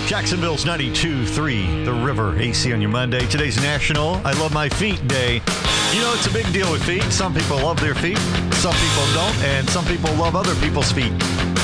Jacksonville's 92.3, The River, AC on your Monday. Today's National I Love My Feet Day. You know, it's a big deal with feet. Some people love their feet, some people don't, and some people love other people's feet.